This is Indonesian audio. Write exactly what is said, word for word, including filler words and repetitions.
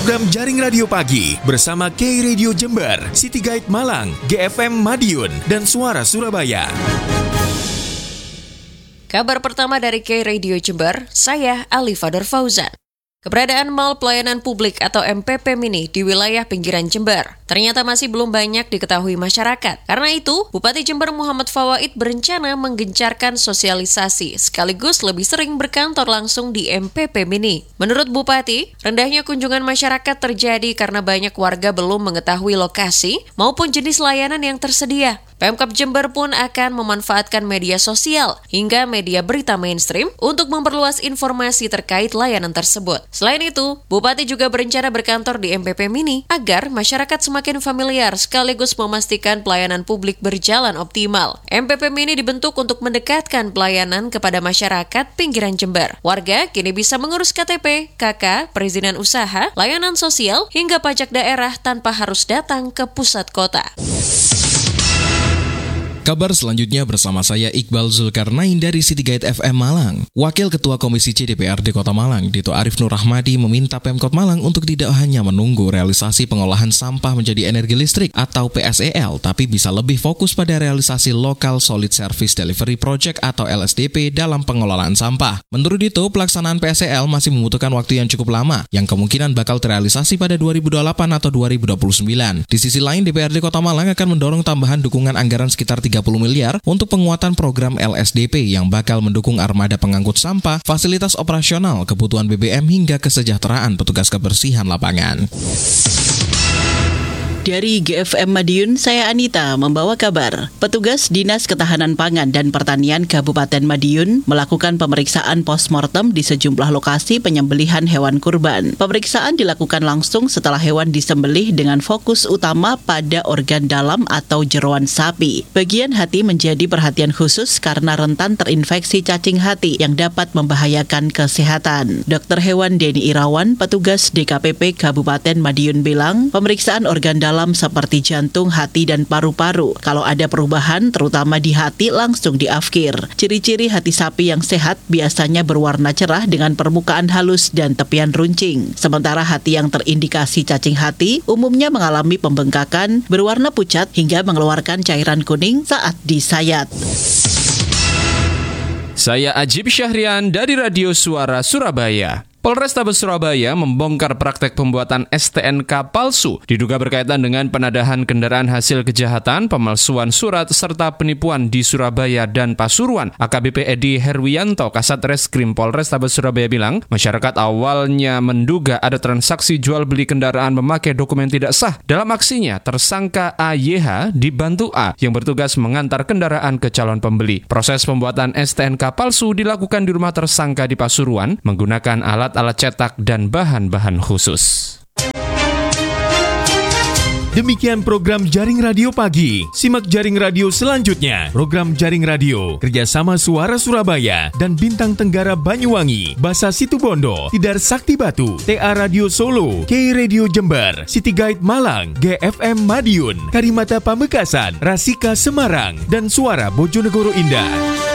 program Jaring Radio Pagi bersama K Radio Jember, City Guide Malang, G F M Madiun, dan Suara Surabaya. Kabar pertama dari K Radio Jember, saya Alifador Fauzan. Keberadaan Mall Pelayanan Publik atau M P P Mini di wilayah pinggiran Jember ternyata masih belum banyak diketahui masyarakat. Karena itu, Bupati Jember Muhammad Fawaid berencana menggencarkan sosialisasi sekaligus lebih sering berkantor langsung di M P P Mini. Menurut Bupati, rendahnya kunjungan masyarakat terjadi karena banyak warga belum mengetahui lokasi maupun jenis layanan yang tersedia. Pemkab Jember pun akan memanfaatkan media sosial hingga media berita mainstream untuk memperluas informasi terkait layanan tersebut. Selain itu, Bupati juga berencana berkantor di M P P Mini agar masyarakat semakin familiar sekaligus memastikan pelayanan publik berjalan optimal. M P P Mini dibentuk untuk mendekatkan pelayanan kepada masyarakat pinggiran Jember. Warga kini bisa mengurus K T P, K K, perizinan usaha, layanan sosial, hingga pajak daerah tanpa harus datang ke pusat kota. Kabar selanjutnya bersama saya Iqbal Zulkarnain dari City Guide F M Malang. Wakil Ketua Komisi C D P R D Kota Malang, Dito Arif Nur Rahmadi, meminta Pemkot Malang untuk tidak hanya menunggu realisasi pengolahan sampah menjadi energi listrik atau P S E L, tapi bisa lebih fokus pada realisasi Local Solid Service Delivery Project atau L S D P dalam pengelolaan sampah. Menurut Dito, pelaksanaan P S E L masih membutuhkan waktu yang cukup lama, yang kemungkinan bakal terrealisasi pada dua ribu dua puluh delapan atau dua ribu dua puluh sembilan. Di sisi lain, D P R D Kota Malang akan mendorong tambahan dukungan anggaran sekitar tiga puluh miliar untuk penguatan program L S D P yang bakal mendukung armada pengangkut sampah, fasilitas operasional, kebutuhan B B M hingga kesejahteraan petugas kebersihan lapangan. Dari G F M Madiun, saya Anita membawa kabar. Petugas Dinas Ketahanan Pangan dan Pertanian Kabupaten Madiun melakukan pemeriksaan postmortem di sejumlah lokasi penyembelihan hewan kurban. Pemeriksaan dilakukan langsung setelah hewan disembelih dengan fokus utama pada organ dalam atau jeroan sapi. Bagian hati menjadi perhatian khusus karena rentan terinfeksi cacing hati yang dapat membahayakan kesehatan. Dokter Hewan Denny Irawan, petugas D K P P Kabupaten Madiun bilang, pemeriksaan organ dalam seperti jantung, hati, dan paru-paru. Kalau ada perubahan, terutama di hati, langsung diafkir. Ciri-ciri hati sapi yang sehat biasanya berwarna cerah dengan permukaan halus dan tepian runcing. Sementara hati yang terindikasi cacing hati umumnya mengalami pembengkakan, berwarna pucat, hingga mengeluarkan cairan kuning saat disayat. Saya Ajib Syahrian dari Radio Suara Surabaya. Polrestabes Surabaya membongkar praktek pembuatan S T N K palsu diduga berkaitan dengan penadahan kendaraan hasil kejahatan, pemalsuan surat, serta penipuan di Surabaya dan Pasuruan. A K B P Edi Herwianto, Kasat Reskrim Polrestabes Surabaya bilang, masyarakat awalnya menduga ada transaksi jual beli kendaraan memakai dokumen tidak sah. Dalam aksinya, tersangka A Y H dibantu A yang bertugas mengantar kendaraan ke calon pembeli. Proses pembuatan S T N K palsu dilakukan di rumah tersangka di Pasuruan menggunakan alat alat cetak dan bahan-bahan khusus. Demikian program Jaring Radio Pagi. Simak Jaring Radio selanjutnya. Program Jaring Radio kerjasama Suara Surabaya dan Bintang Tenggara Banyuwangi, Basa Situbondo, Tidar Sakti Batu, T A Radio Solo, K Radio Jember, City Guide Malang, G F M Madiun, Karimata Pamekasan, Rasika Semarang, dan Suara Bojonegoro Indah.